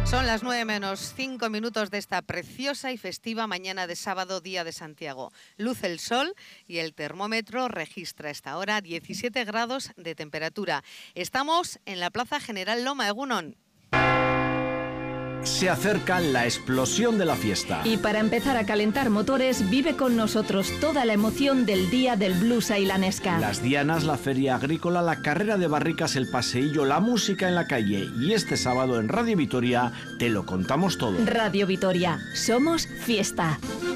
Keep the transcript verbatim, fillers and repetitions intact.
Son las nueve menos cinco minutos de esta preciosa y festiva mañana de sábado, día de Santiago. Luce el sol y el termómetro registra a esta hora diecisiete grados de temperatura. Estamos en la Plaza General Loma, Egunon. Se acerca la explosión de la fiesta. Y para empezar a calentar motores, vive con nosotros toda la emoción del Día del Blues Ailanesca. Las dianas, la feria agrícola, la carrera de barricas, el paseillo, la música en la calle. Y este sábado en Radio Vitoria te lo contamos todo. Radio Vitoria, somos fiesta.